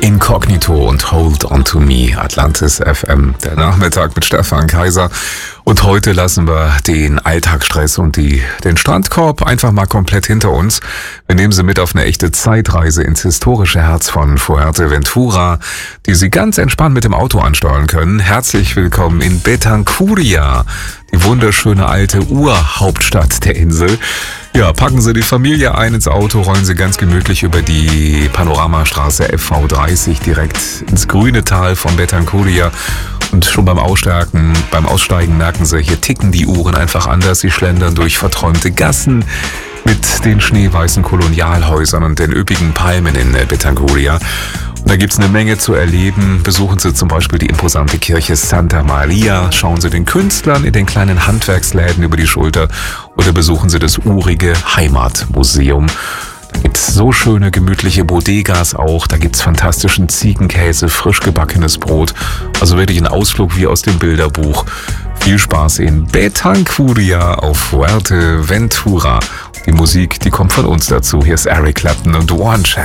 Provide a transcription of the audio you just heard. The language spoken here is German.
Incognito und Hold On To Me, Atlantis FM, der Nachmittag mit Stefan Kaiser. Und heute lassen wir den Alltagsstress und den Strandkorb einfach mal komplett hinter uns. Wir nehmen Sie mit auf eine echte Zeitreise ins historische Herz von Fuerteventura, die Sie ganz entspannt mit dem Auto ansteuern können. Herzlich willkommen in Bethancuria, die wunderschöne alte Urhauptstadt der Insel. Ja, packen Sie die Familie ein ins Auto, rollen Sie ganz gemütlich über die Panoramastraße FV30 direkt ins grüne Tal von Bethancuria. Und schon beim Aussteigen merken Sie, hier ticken die Uhren einfach anders. Sie schlendern durch verträumte Gassen mit den schneeweißen Kolonialhäusern und den üppigen Palmen in Bethancuria. Und da gibt's eine Menge zu erleben. Besuchen Sie zum Beispiel die imposante Kirche Santa Maria, schauen Sie den Künstlern in den kleinen Handwerksläden über die Schulter oder besuchen Sie das urige Heimatmuseum. Da gibt's so schöne, gemütliche Bodegas auch. Da gibt's fantastischen Ziegenkäse, frisch gebackenes Brot. Also wirklich ein Ausflug wie aus dem Bilderbuch. Viel Spaß in Bethancuria auf Fuerteventura. Die Musik, die kommt von uns dazu. Hier ist Eric Clapton und One Chance.